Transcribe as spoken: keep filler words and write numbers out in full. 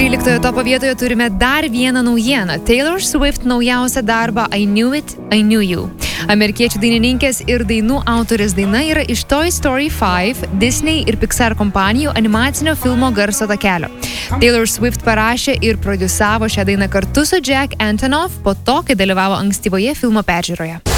tryliktojo topo vietoje turime dar vieną naujieną. Taylor Swift naujausią darbą I Knew It, I Knew You. Amerikiečių dainininkės ir dainų autorės daina yra iš Toy Story penki, Disney ir Pixar kompanijų animacinio filmo garso takelio. Taylor Swift parašė ir prodiusavo šią dainą kartu su Jack Antonoff po to, kai dalyvavo ankstyvoje filmo peržiūroje.